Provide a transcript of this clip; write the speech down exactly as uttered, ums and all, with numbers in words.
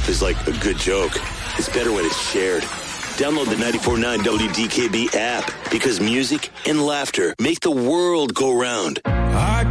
Life is like a good joke. It's better when it's shared. Download the ninety-four point nine W D K B app because music and laughter make the world go round.